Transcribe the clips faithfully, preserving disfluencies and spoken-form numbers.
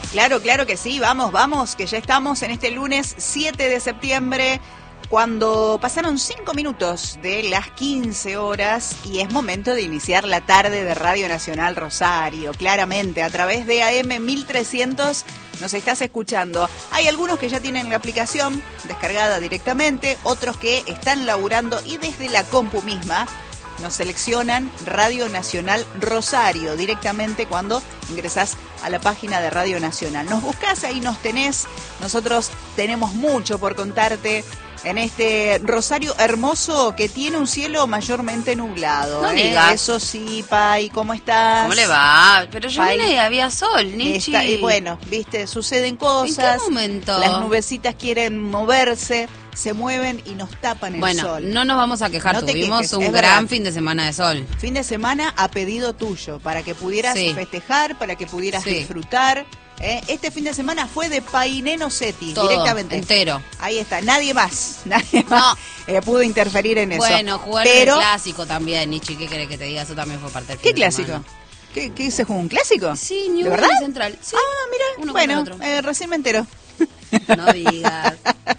Claro, claro que sí, vamos, vamos, que ya estamos en este lunes siete de septiembre, cuando pasaron cinco minutos de las quince horas y es momento de iniciar la tarde de Radio Nacional Rosario. Claramente, a través de A M mil trescientos nos estás escuchando. Hay algunos que ya tienen la aplicación descargada directamente, otros que están laburando y desde la compu misma nos seleccionan Radio Nacional Rosario directamente cuando ingresás a la página de Radio Nacional. Nos buscás, ahí nos tenés. Nosotros tenemos mucho por contarte en este Rosario hermoso que tiene un cielo mayormente nublado. No ¿eh? digas. Eso sí, Pai, ¿cómo estás? ¿Cómo le va? Pero yo Pai. vine y había sol, Nichi. Está- y bueno, viste, suceden cosas. ¿En qué momento? Las nubecitas quieren moverse, se mueven y nos tapan el Bueno, sol. no nos vamos a quejar, No te tuvimos quejes, un es gran verdad. fin de semana de sol. Fin de semana a pedido tuyo, para que pudieras Sí. festejar, para que pudieras Sí. disfrutar. ¿eh? Este fin de semana fue de Paineno Seti, Todo, directamente. entero. Ahí está, nadie más, nadie más eh, pudo interferir en eso. Bueno, jugar Pero, el clásico también, Nichi, ¿qué querés que te diga? Eso también fue parte del ¿qué fin de clásico? semana. ¿Qué, ¿Qué se jugó? ¿Un clásico? Sí, ¿De Newell's verdad? y Central. Sí. Ah, mira, Uno bueno, contra otro. eh, recién me entero. No digas.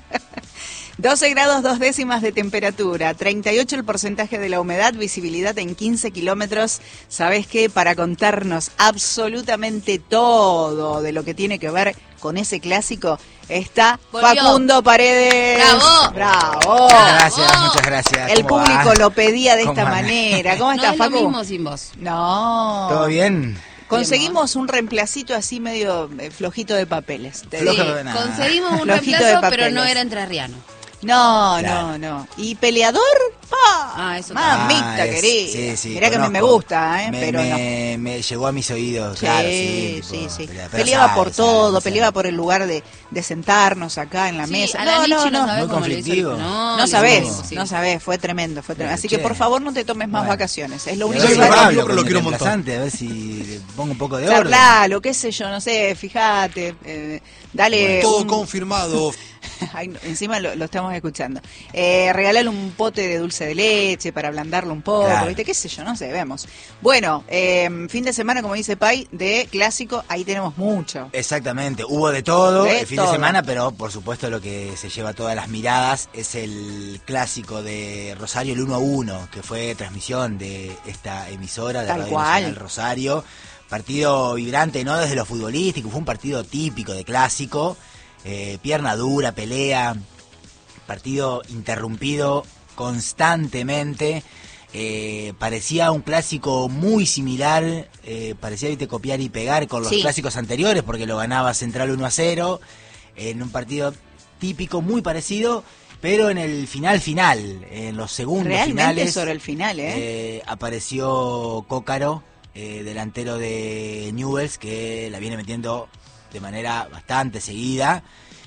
doce grados dos décimas de temperatura, treinta y ocho el porcentaje de la humedad, visibilidad en quince kilómetros. ¿Sabés qué? Para contarnos absolutamente todo de lo que tiene que ver con ese clásico está Volvió. Facundo Paredes. ¡Bravo! ¡Bravo! Muchas gracias, muchas gracias. El ¿Cómo público va? lo pedía de ¿Cómo esta anda? manera. ¿Cómo No estás, es lo Facu? mismo sin vos. No. ¿Todo bien? Conseguimos un reemplacito así medio eh, flojito de papeles. te Flojo digo. de nada. Conseguimos un Flojito de reemplazo, pero papeles. no era entrerriano. No, Claro. no, no. ¿Y peleador? ¡Pa! Ah, eso Mamita Ah, es- querida. sí, sí, Mirá que a mí me conozco. gusta, ¿eh? Me, pero no. me, me llegó a mis oídos, Sí, claro, sí. sí, tipo, sí. pelea- pero Peleaba sabe, por sabe, todo, sabe. peleaba por el lugar de, de sentarnos acá en la Sí, mesa. a la No, Nichi no, no, no. sabés Muy cómo le hizo el- conflictivo. No le sabés, hizo- sí. no sabés, fue tremendo, fue tremendo. Pero, Así que che. por favor no te tomes más Bueno. vacaciones, es lo Y a único ver que si Soy sabes. un hablo rabio, con pero lo mi quiero un montón. reemplazante, a ver si le pongo un poco de orden. Charlalo, qué sé yo, no sé, fíjate, eh, dale Todo un- confirmado. Ay, no, encima lo, lo estamos escuchando. Eh, regalale un pote de dulce de leche para ablandarlo un poco, Claro. ¿viste? ¿Qué sé yo? No sé, vemos. Bueno, eh, fin de semana, como dice Pai, de clásico, ahí tenemos mucho. Exactamente, hubo de todo De el fin todo. de semana, pero por supuesto lo que se lleva todas las miradas es el clásico de Rosario, el uno a uno, que fue transmisión de esta emisora de Tal Radio cual. Nacional Rosario. Partido vibrante, no desde lo futbolístico, fue un partido típico de clásico, eh, pierna dura, pelea, partido interrumpido constantemente. Eh, parecía un clásico muy similar, eh, parecía ¿viste? Copiar y pegar con los Sí. clásicos anteriores, porque lo ganaba Central uno a cero, en un partido típico muy parecido, pero en el final final, en los segundos Realmente finales, sobre el final, ¿eh? eh, apareció Cócaro, eh, delantero de Newell's, que la viene metiendo de manera bastante seguida,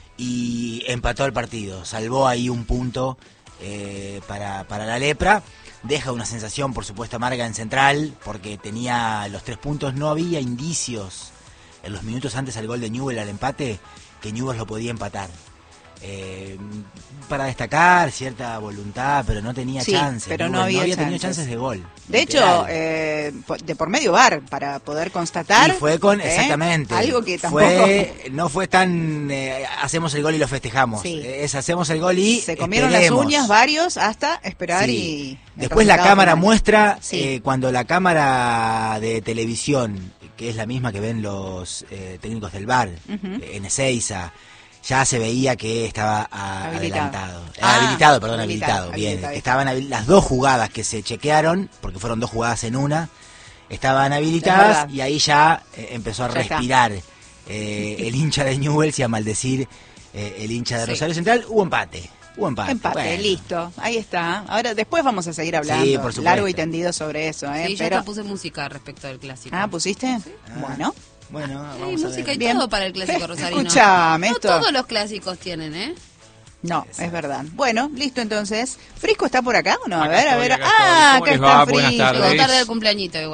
y empató el partido, salvó ahí un punto eh, para, para la Lepra. Deja una sensación, por supuesto, amarga en Central, porque tenía los tres puntos. No había indicios en los minutos antes al gol de Newell, al empate, que Newell lo podía empatar. Eh, para destacar cierta voluntad, pero no tenía Sí, chances. pero no Newell había tenido chances. chances de gol. De hecho, literal. eh, po- de por medio bar, para poder constatar. Y fue con, ¿eh? exactamente. Algo que tampoco. Fue, no fue tan, eh, hacemos el gol y lo festejamos. Sí. Eh, Es hacemos el gol y Se comieron esperemos. las uñas varios hasta esperar Sí. y. el Después la resultado cámara final. muestra, Sí. eh, cuando la cámara de televisión, que es la misma que ven los eh, técnicos del V A R, Ujú. eh, en Ezeiza, ya se veía que estaba a- Habilitado. adelantado. Eh, Ah, habilitado, perdón, habilitado, habilitado. Bien, habilitado. estaban habil- las dos jugadas que se chequearon, porque fueron dos jugadas en una, estaban Es habilitadas verdad. y ahí ya eh, empezó a Ya está. respirar eh, el hincha de Newell's y a maldecir eh, el hincha de Sí. Rosario Central. Hubo empate. Hubo empate. Empate, Bueno. listo, ahí está. Ahora después vamos a seguir hablando Sí, por supuesto. largo y tendido sobre eso, ¿eh? Sí, yo Pero hasta puse música respecto del clásico. ah, ¿pusiste? Ah. Bueno, Bueno, Hay vamos a música ver. y Bien. todo para el clásico rosarino. Escuchame, No esto- todos los clásicos tienen, ¿eh? no, es verdad. Bueno, listo entonces. ¿Frisco está por acá o no? A Acá ver, a estoy, ver. acá Ah, estoy. acá ¿Cómo les va? está Buenas Frisco. tardes. Llegó tarde el cumpleañito igual.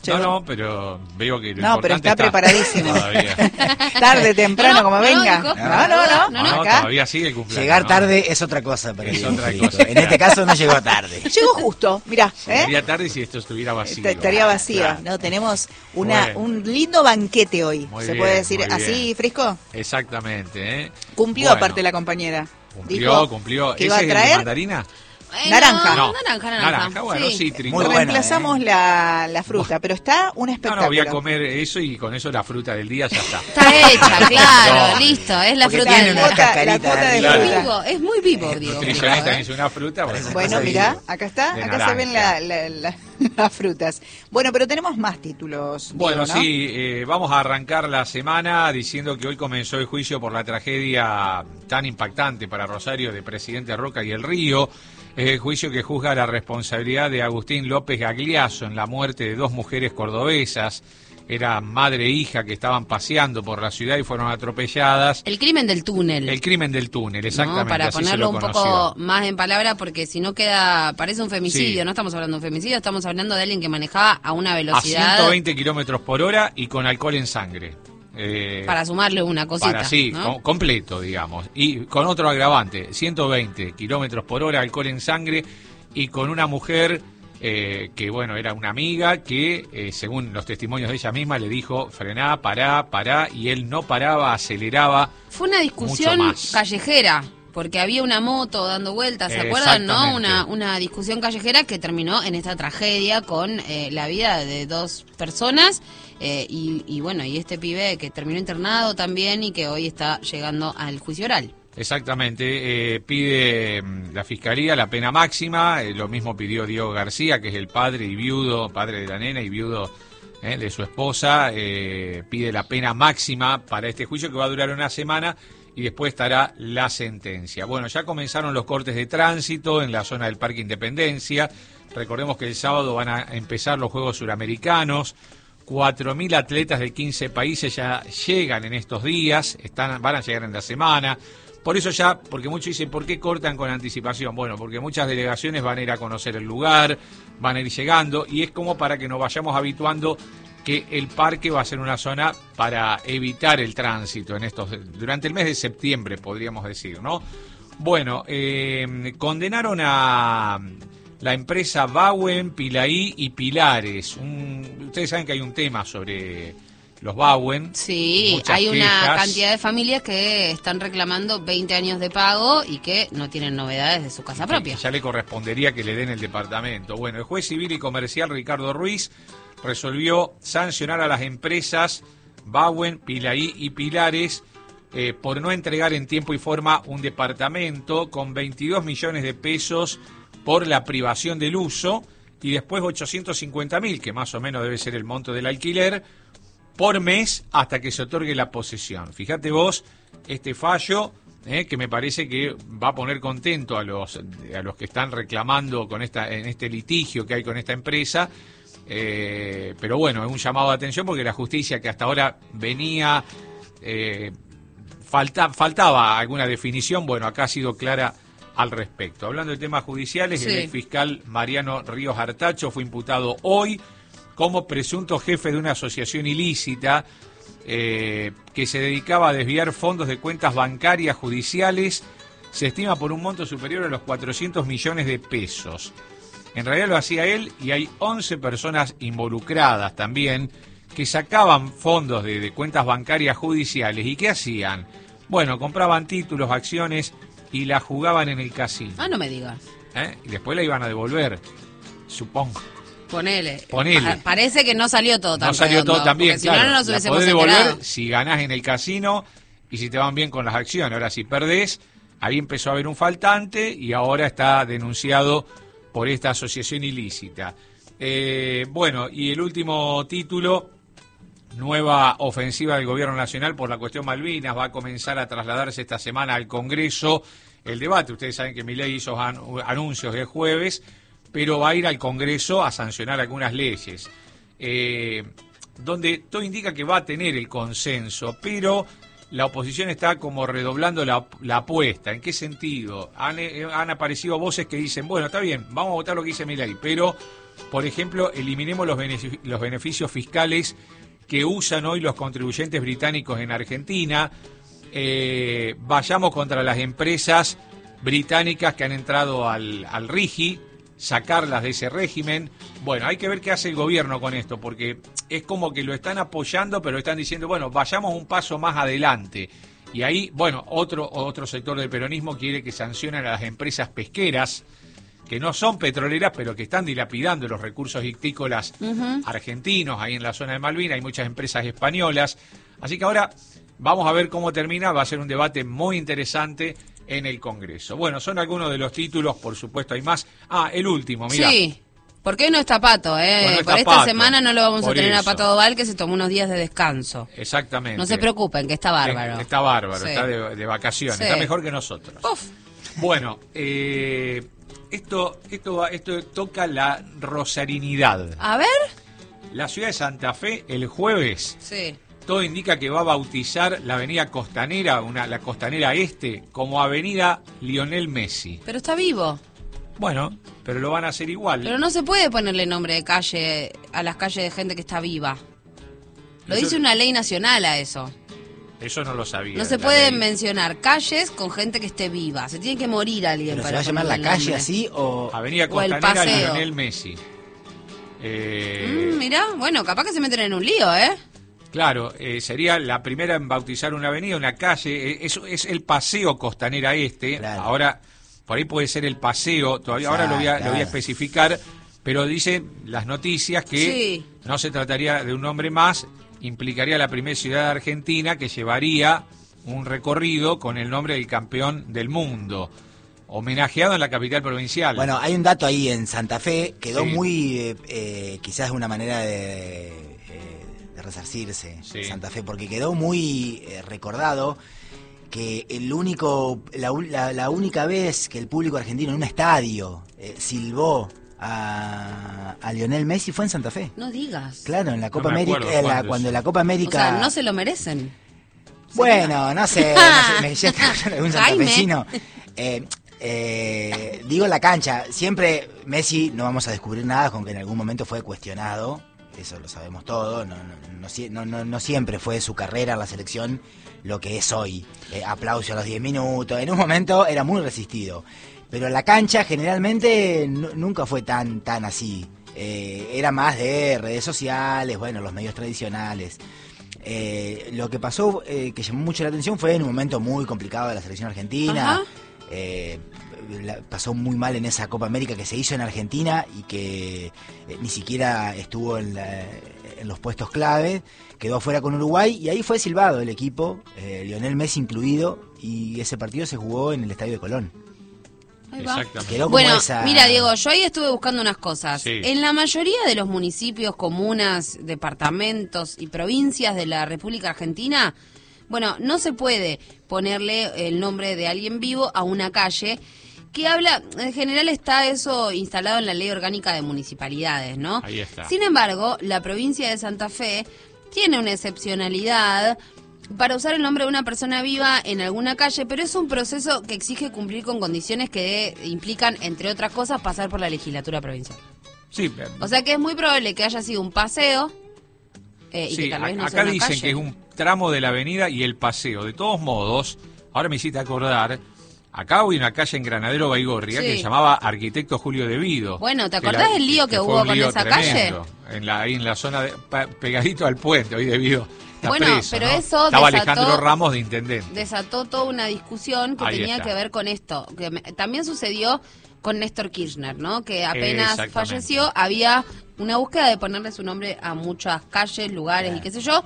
Llegó. No, no, pero veo que lo No, pero importante está preparadísimo. Todavía. Tarde, temprano, No, no, como no, venga. hijo. No, no, no. No, No, acá. todavía sigue el cumpleaños. Llegar ¿no? tarde es otra cosa para Es el otra Federico. cosa, En este claro. caso no llegó tarde. Llegó justo, mirá. ¿eh? Llegaría tarde si esto estuviera vacío. Esta- Estaría vacía. Claro. No, tenemos una, Bueno. un lindo banquete hoy. Muy ¿Se bien, puede decir muy así, bien. Frisco? Exactamente, ¿eh? Cumplió Bueno, aparte la compañera. Cumplió, Dijo cumplió. que ¿Ese iba a es el de traer. mandarina? Eh, Naranja. No, naranja, naranja. Naranja, bueno, Sí. cítrico. Muy bueno, Reemplazamos ¿eh? la, la fruta, pero está un No, espectáculo. no, voy a comer eso y con eso la fruta del día ya está. Está hecha, claro, No. listo, es la Porque fruta tiene del una día. cuota, la cascarita cuota de claro. fruta. Vivo, es muy vivo, digo. Nutricionista ¿eh? es una fruta, bueno. Bueno, cosa mirá, viva. acá está, De acá naranja. se ven la- la- la- las frutas. Bueno, pero tenemos más títulos. Bueno, Diego, ¿no? sí, eh, vamos a arrancar la semana diciendo que hoy comenzó el juicio por la tragedia tan impactante para Rosario de Presidente Roca y el Río. Es el juicio que juzga la responsabilidad de Agustín López Gagliaso en la muerte de dos mujeres cordobesas. Era madre e hija que estaban paseando por la ciudad y fueron atropelladas. El crimen del túnel. El crimen del túnel, exactamente. ¿no? Para así se ponerlo lo un conoció. poco más en palabra, porque si no queda, parece un femicidio, Sí. no estamos hablando de un femicidio, estamos hablando de alguien que manejaba a una A velocidad ciento veinte kilómetros por hora y con alcohol en sangre. Eh, para sumarle una cosita. Para sí, ¿no? com- completo, digamos. Y con otro agravante, ciento veinte kilómetros por hora, alcohol en sangre, y con una mujer eh, que, bueno, era una amiga que, eh, según los testimonios de ella misma, le dijo, frená, pará, pará, y él no paraba, aceleraba. Fue una discusión Mucho más. callejera, porque había una moto dando vueltas, ¿se acuerdan? ¿No? Exactamente. Una, una discusión callejera que terminó en esta tragedia con eh, la vida de dos personas. Eh, y, y bueno, y este pibe que terminó internado también y que hoy está llegando al juicio oral. Exactamente, eh, pide mm, la Fiscalía la pena máxima, eh, lo mismo pidió Diego García, que es el padre y viudo, padre de la nena y viudo eh, de su esposa, eh, pide la pena máxima para este juicio que va a durar una semana y después estará la sentencia. Bueno, ya comenzaron los cortes de tránsito en la zona del Parque Independencia, recordemos que el sábado van a empezar los Juegos Suramericanos. cuatro mil atletas de quince países ya llegan en estos días, están, van a llegar en la semana. Por eso ya, porque muchos dicen, ¿por qué cortan con anticipación? Bueno, porque muchas delegaciones van a ir a conocer el lugar, van a ir llegando, y es como para que nos vayamos habituando que el parque va a ser una zona para evitar el tránsito en estos durante el mes de septiembre, podríamos decir, ¿no? Bueno, eh, condenaron a la empresa Bauen, Pilaí y Pilares. Un, ustedes saben que hay un tema sobre los Bauen. Sí, muchas hay una quejas. cantidad de familias que están reclamando veinte años de pago y que no tienen novedades de su casa propia. Que ya le correspondería que le den el departamento. Bueno, el juez civil y comercial Ricardo Ruiz resolvió sancionar a las empresas Bauen, Pilaí y Pilares eh, por no entregar en tiempo y forma un departamento con veintidós millones de pesos por la privación del uso y después ochocientos cincuenta mil, que más o menos debe ser el monto del alquiler, por mes hasta que se otorgue la posesión. Fíjate vos este fallo eh, que me parece que va a poner contento a los a los que están reclamando con esta en este litigio que hay con esta empresa. Eh, pero bueno, es un llamado de atención porque la justicia que hasta ahora venía eh, falta, faltaba alguna definición, bueno, acá ha sido clara al respecto. Hablando de temas judiciales, Sí. el ex fiscal Mariano Ríos Artacho fue imputado hoy como presunto jefe de una asociación ilícita eh, que se dedicaba a desviar fondos de cuentas bancarias judiciales, se estima por un monto superior a los cuatrocientos millones de pesos. En realidad lo hacía él y hay once personas involucradas también que sacaban fondos de, de cuentas bancarias judiciales. ¿Y qué hacían? Bueno, compraban títulos, acciones y las jugaban en el casino. Ah, no me digas. ¿eh? Y después la iban a devolver, supongo. Ponele. Ponele. Pa- parece que no salió todo tan No salió redondo, todo tan bien, porque si claro. no, no nos La hubiésemos podés devolver enterado. si ganás en el casino y si te van bien con las acciones. Ahora, si perdés, ahí empezó a haber un faltante y ahora está denunciado por esta asociación ilícita. Eh, bueno, y el último título, nueva ofensiva del Gobierno Nacional por la cuestión Malvinas, va a comenzar a trasladarse esta semana al Congreso el debate. Ustedes saben que Milei hizo an- anuncios el jueves, pero va a ir al Congreso a sancionar algunas leyes, eh, donde todo indica que va a tener el consenso, pero la oposición está como redoblando la, la apuesta. ¿En qué sentido? Han, eh, han aparecido voces que dicen, bueno, está bien, vamos a votar lo que dice Milei, pero por ejemplo, eliminemos los benefic- los beneficios fiscales que usan hoy los contribuyentes británicos en Argentina, eh, vayamos contra las empresas británicas que han entrado al, al RIGI, sacarlas de ese régimen. Bueno, hay que ver qué hace el gobierno con esto, porque es como que lo están apoyando, pero están diciendo, bueno, vayamos un paso más adelante. Y ahí, bueno, otro, otro sector del peronismo quiere que sancionen a las empresas pesqueras, que no son petroleras, pero que están dilapidando los recursos ictícolas uh-huh. argentinos, ahí en la zona de Malvinas, hay muchas empresas españolas. Así que ahora vamos a ver cómo termina, va a ser un debate muy interesante en el Congreso. Bueno, son algunos de los títulos, por supuesto hay más. Ah, el último, mira. Sí, porque hoy no está Pato, ¿eh? Bueno, no está por esta Pato, semana no lo vamos a tener eso. a Pato Doval, que se tomó unos días de descanso. Exactamente. No se preocupen, que está bárbaro. Está bárbaro, Sí. está de, de vacaciones, Sí. está mejor que nosotros. Uf. Bueno, eh, esto, esto, esto toca la rosarinidad. A ver. La ciudad de Santa Fe, el jueves, Sí. todo indica que va a bautizar la avenida Costanera, una, la Costanera Este, como avenida Lionel Messi. Pero está vivo. Bueno, pero lo van a hacer igual. Pero no se puede ponerle nombre de calle a las calles de gente que está viva. Lo Eso- dice una ley nacional a eso. Eso no lo sabía. No se la pueden ley. mencionar calles con gente que esté viva. Se tiene que morir alguien ¿Pero se para va a llamar la ponerle el calle nombre. así o...? Avenida o el Costanera paseo. Lionel Messi. Eh, Mm, mirá, bueno, capaz que se meten en un lío, ¿eh? Claro, eh, sería la primera en bautizar una avenida, una calle. Eh, eso es el Paseo Costanera Este. Claro. Ahora, por ahí puede ser el paseo, todavía ahora lo voy, a, Claro. lo voy a especificar, pero dicen las noticias que Sí. no se trataría de un nombre más, implicaría la primera ciudad argentina que llevaría un recorrido con el nombre del campeón del mundo, homenajeado en la capital provincial. Bueno, hay un dato ahí en Santa Fe, quedó Sí. muy, eh, eh, quizás una manera de, eh, de resarcirse Sí. Santa Fe, porque quedó muy eh, recordado que el único, la, u- la- la única vez que el público argentino en un estadio eh, silbó a, a Lionel Messi fue en Santa Fe. No digas. Claro, en la Copa me América, acuerdo en la- cuándo cuando es. la Copa O América... sea, no se lo merecen. Bueno, no sé, no sé, me ya está algún Jaime. santafesino. Eh, eh, digo la cancha, siempre Messi no vamos a descubrir nada con que en algún momento fue cuestionado, eso lo sabemos todos, no, no, no, sie- no, no- no siempre fue su carrera en la selección lo que es hoy, eh, aplauso a los diez minutos, en un momento era muy resistido, pero la cancha generalmente nu- nunca fue tan, tan así, eh, era más de redes sociales, bueno, los medios tradicionales. Eh, lo que pasó, eh, que llamó mucho la atención, fue en un momento muy complicado de la selección argentina. Ajá. Eh, la- pasó muy mal en esa Copa América que se hizo en Argentina y que eh, ni siquiera estuvo en, la- en los puestos clave. Quedó afuera con Uruguay y ahí fue silbado el equipo, eh, Lionel Messi incluido, y ese partido se jugó en el Estadio de Colón. Ahí va. Exactamente. Quedó como Bueno, esa- mira, Diego, yo ahí estuve buscando unas cosas. Sí. En la mayoría de los municipios, comunas, departamentos y provincias de la República Argentina, bueno, no se puede ponerle el nombre de alguien vivo a una calle que habla, en general está eso instalado en la Ley Orgánica de Municipalidades, ¿no? Ahí está. Sin embargo, la provincia de Santa Fe tiene una excepcionalidad para usar el nombre de una persona viva en alguna calle, pero es un proceso que exige cumplir con condiciones que implican, entre otras cosas, pasar por la legislatura provincial. Sí, O sea que es muy probable que haya sido un paseo eh, y sí, que tal vez no a- sea acá una dicen calle. que es un tramo de la avenida y el paseo. De todos modos, ahora me hiciste acordar, acá hay una calle en Granadero Baigorria Sí. que se llamaba Arquitecto Julio De Vido. Bueno, ¿te Que acordás la- del lío que fue hubo un con lío esa tremendo, En la, ahí en la zona, de, pa- pegadito al puente, hoy De Vido está Bueno, preso, pero ¿no? eso Estaba desató- Alejandro Ramos de intendente. Desató toda una discusión que Ahí tenía está. que ver con esto. Que me- también sucedió con Néstor Kirchner, ¿no? Que apenas Exactamente. falleció, había una búsqueda de ponerle su nombre a muchas calles, lugares y qué sé yo.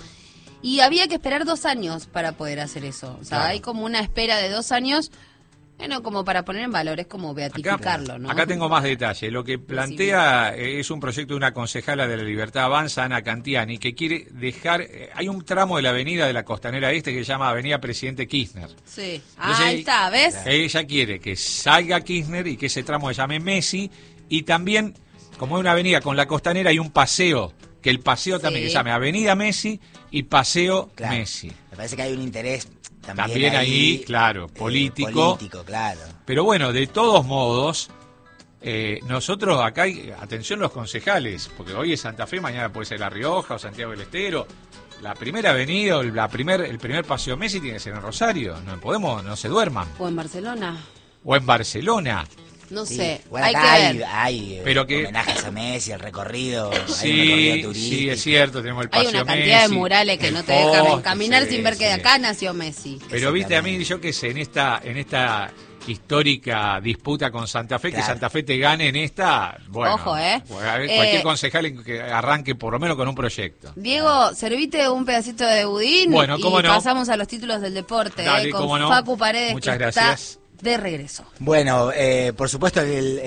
Y había que esperar dos años para poder hacer eso. O sea, Claro. hay como una espera de dos años, bueno, como para poner en valor, es como beatificarlo, ¿no? Acá tengo más detalle. Lo que plantea eh, es un proyecto de una concejala de la Libertad Avanza, Ana Cantiani, que quiere dejar... eh, hay un tramo de la avenida de la Costanera Este que se llama Avenida Presidente Kirchner. Sí. Entonces, Ahí está, ¿ves? Ella quiere que salga Kirchner y que ese tramo se llame Messi. Y también, como es una avenida con la Costanera, hay un paseo, que el paseo también Sí. que se llame Avenida Messi y Paseo Claro. Messi. Me parece que hay un interés también, También ahí, claro, eh, político. político, claro. Pero bueno, de todos modos, Eh, nosotros acá hay, atención los concejales, porque hoy es Santa Fe, mañana puede ser La Rioja o Santiago del Estero. La primera avenida, o la primer, el primer paseo Messi tiene que ser en Rosario, no podemos, no se duerman. O en Barcelona. O en Barcelona. No Sí. sé, Bueno, hay que acá hay, ver. hay Pero que- homenajes a Messi, el recorrido, hay un Sí, recorrido sí, turístico. es cierto, tenemos el Hay paseo una cantidad Messi, de murales que el no te dejan poste, caminar sí, sin ver que de sí. acá nació Messi. Pero viste, a mí, yo qué sé, en esta, en esta histórica disputa con Santa Fe, que Claro. Santa Fe te gane en esta, bueno, Ojo, ¿eh? a ver, Eh, cualquier concejal que arranque por lo menos con un proyecto. Diego, servite un pedacito de budín Bueno, y cómo no. pasamos a los títulos del deporte Dale, eh, con cómo no. Facu Paredes, Muchas que gracias. está de regreso. Bueno, eh, por supuesto el,